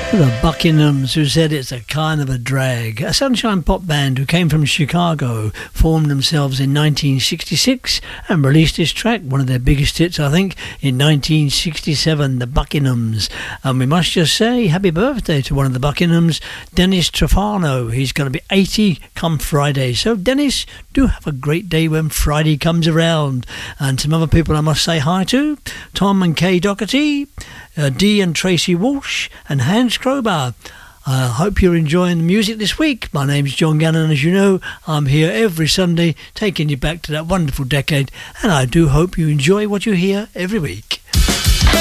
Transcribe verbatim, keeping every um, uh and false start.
The Buckinghams, who said it's a kind of a drag. A sunshine pop band who came from Chicago, formed themselves in nineteen sixty-six and released this track, one of their biggest hits I think, in nineteen sixty-seven, the Buckinghams. And we must just say happy birthday to one of the Buckinghams, Dennis Trofano. He's going to be eighty come Friday. So Dennis, do have a great day when Friday comes around. And some other people I must say hi to, Tom and Kay Doherty, uh, Dee and Tracy Walsh, and Hans Krober. I hope you're enjoying the music this week. My name's John Gannon. As you know, I'm here every Sunday taking you back to that wonderful decade, and I do hope you enjoy what you hear every week.